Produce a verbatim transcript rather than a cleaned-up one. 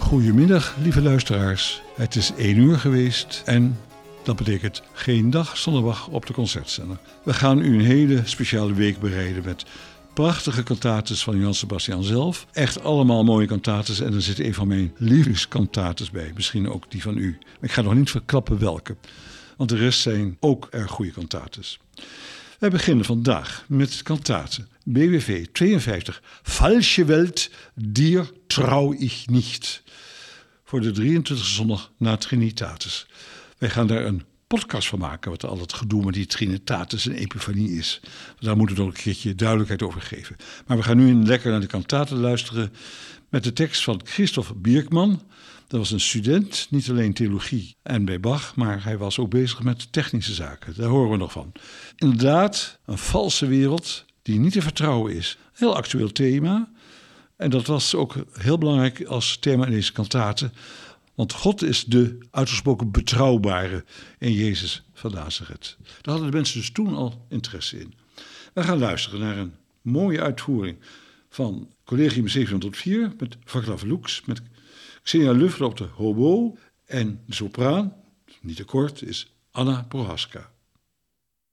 Goedemiddag, lieve luisteraars. Het is één uur geweest en dat betekent geen dag zonder wacht op de concertzender. We gaan u een hele speciale week bereiden met prachtige cantates van Johann Sebastian zelf. Echt allemaal mooie cantates en er zit een van mijn lievelingscantates bij. Misschien ook die van u. Maar ik ga nog niet verklappen welke. Want de rest zijn ook erg goede cantates. Wij beginnen vandaag met cantate B W V tweeënvijftig. Falsche Welt, dir trau ich nicht. Voor de drieëntwintigste zondag na Trinitatis. Wij gaan daar een podcast van maken, wat al het gedoe met die Trinitatis en Epifanie is. Daar moeten we nog een keertje duidelijkheid over geven. Maar we gaan nu lekker naar de cantate luisteren met de tekst van Christoph Bierkman. Dat was een student, niet alleen theologie en bij Bach, maar hij was ook bezig met technische zaken. Daar horen we nog van. Inderdaad, een valse wereld die niet te vertrouwen is. Heel actueel thema. En dat was ook heel belangrijk als thema in deze cantate. Want God is de uitgesproken betrouwbare in Jezus van Nazareth. Daar hadden de mensen dus toen al interesse in. We gaan luisteren naar een mooie uitvoering van Collegium zevenhonderdvier met Václav Lux, met Xenia Löffler op de hobo en de sopraan, niet te kort, is Anna Prohaska.